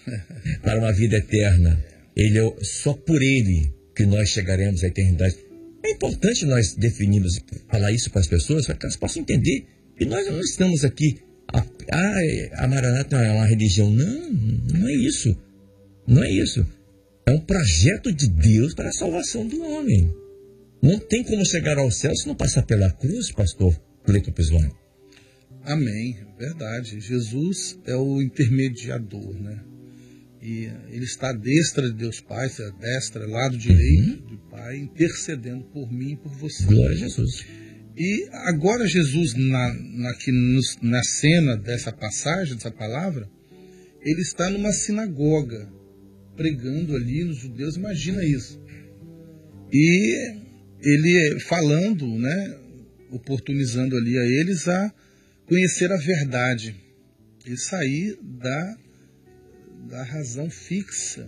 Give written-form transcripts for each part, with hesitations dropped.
para uma vida eterna. Só por Ele que nós chegaremos à eternidade. É importante nós definirmos, falar isso para as pessoas, para que elas possam entender que nós não estamos aqui. A Maranata é uma religião. Não, não é isso. Não é isso. É um projeto de Deus para a salvação do homem. Não tem como chegar ao céu se não passar pela cruz, pastor Cleiton Pisoni. Amém, verdade. Jesus é o intermediador, né? E ele está à destra de Deus Pai, à destra, lado direito do Pai, intercedendo por mim e por você. Glória a Jesus. E agora Jesus, na cena dessa passagem, dessa palavra, ele está numa sinagoga, pregando ali nos judeus, imagina isso. E ele falando, né, oportunizando ali a eles a conhecer a verdade e sair da razão fixa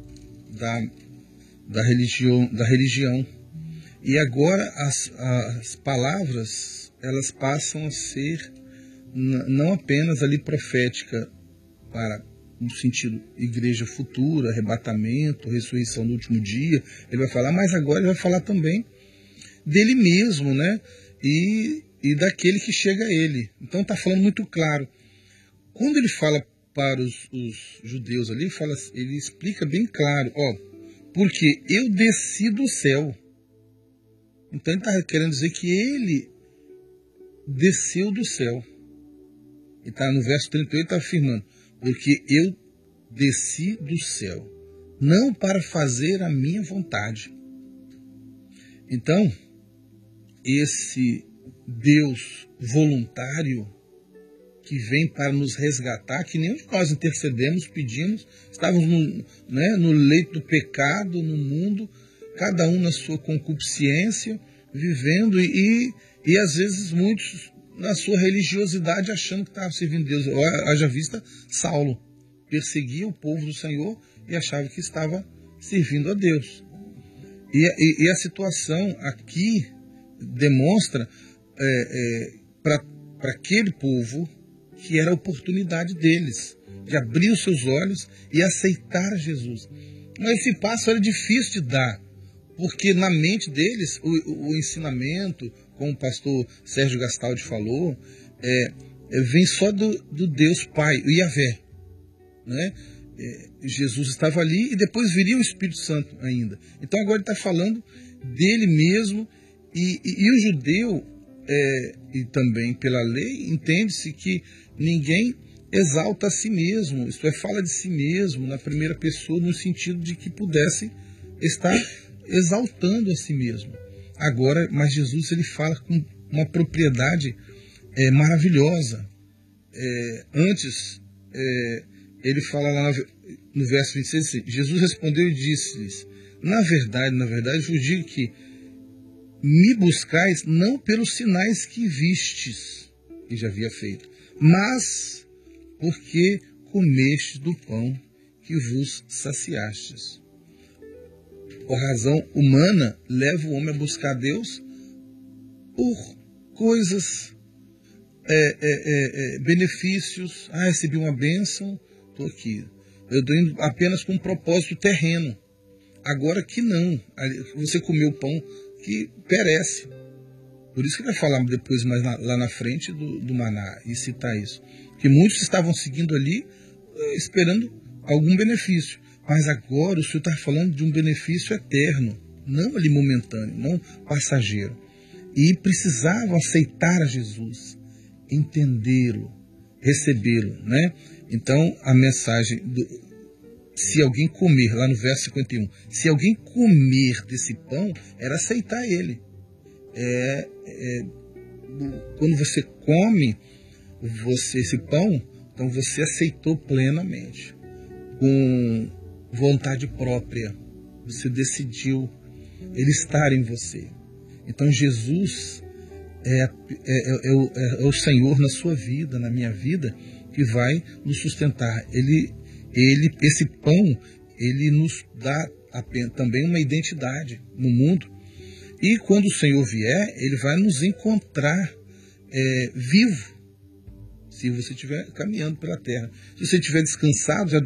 da religião. E agora as palavras, elas passam a ser não apenas ali profética para no sentido igreja futura, arrebatamento, ressurreição do último dia, ele vai falar, mas agora ele vai falar também dele mesmo, né? E daquele que chega a ele. Então está falando muito claro. Quando ele fala para os judeus ali, ele explica bem claro, porque eu desci do céu. Então ele está querendo dizer que ele desceu do céu. E está no verso 38, está afirmando, porque eu desci do céu, não para fazer a minha vontade. Então, esse Deus voluntário que vem para nos resgatar, que nenhum de nós intercedemos, pedimos, estávamos no leito do pecado, no mundo, cada um na sua concupiscência, vivendo e às vezes muitos na sua religiosidade achando que estava servindo Deus. Haja vista Saulo, perseguia o povo do Senhor e achava que estava servindo a Deus. E a situação aqui demonstra para aquele povo que era a oportunidade deles de abrir os seus olhos e aceitar Jesus. Mas esse passo era difícil de dar, porque na mente deles o ensinamento, como o pastor Sérgio Gastaldi falou, vem só do Deus Pai, o Yahvé, né? Jesus estava ali e depois viria o Espírito Santo ainda. Então agora ele está falando dele mesmo e o judeu, e também pela lei, entende-se que ninguém exalta a si mesmo, isto é, fala de si mesmo na primeira pessoa, no sentido de que pudesse estar exaltando a si mesmo. Agora, mas Jesus ele fala com uma propriedade maravilhosa. Antes, ele fala lá no verso 26, assim, Jesus respondeu e disse-lhes, na verdade, vos digo que me buscais não pelos sinais que vistes, que já havia feito, mas porque comestes do pão que vos saciastes. Por razão humana, leva o homem a buscar Deus por coisas, benefícios. Recebi uma bênção, estou aqui. Eu estou indo apenas com um propósito terreno. Agora que não, você comeu o pão que perece. Por isso que vai falar depois, mais lá na frente, do maná, e citar isso. Que muitos estavam seguindo ali, esperando algum benefício. Mas agora o Senhor está falando de um benefício eterno, não ali momentâneo, não passageiro. E precisavam aceitar a Jesus, entendê-lo, recebê-lo, né? Então, a mensagem, se alguém comer, lá no verso 51, se alguém comer desse pão, era aceitar ele. Quando você come esse pão, então você aceitou plenamente, com vontade própria, você decidiu ele estar em você. Então Jesus é o Senhor na sua vida, na minha vida, que vai nos sustentar. Esse pão, ele nos dá também uma identidade no mundo. E quando o Senhor vier, ele vai nos encontrar vivo, se você estiver caminhando pela terra. Se você estiver descansado, já